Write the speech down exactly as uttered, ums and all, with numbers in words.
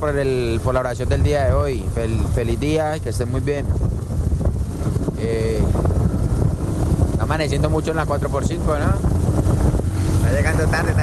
por, el, por la oración del día de hoy. Fel, feliz día, que estén muy bien. Eh, está amaneciendo mucho en la cuatro por cinco, ¿no? Está llegando tarde